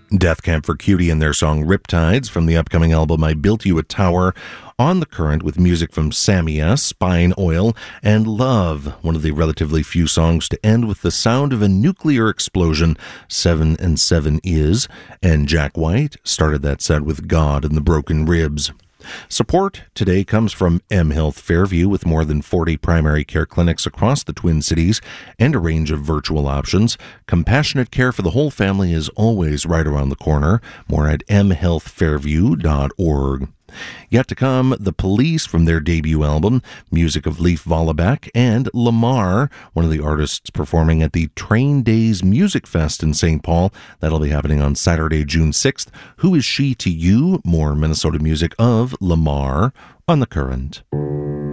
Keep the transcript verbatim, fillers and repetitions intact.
Death Camp for Cutie and their song Riptides from the upcoming album I Built You a Tower. On the Current with music from Samia, Spine Oil, and Love, one of the relatively few songs to end with the sound of a nuclear explosion. Seven and Seven is, and Jack White started that set with God and the Broken Ribs. Support today comes from M Health Fairview, with more than forty primary care clinics across the Twin Cities and a range of virtual options. Compassionate care for the whole family is always right around the corner. More at m health fairview dot org. Yet to come, The Police from their debut album, music of Leif Vollebæk, and Lamar, one of the artists performing at the Train Days Music Fest in Saint Paul. That'll be happening on Saturday, June sixth. Who Is She to You? More Minnesota music of Lamar on The Current.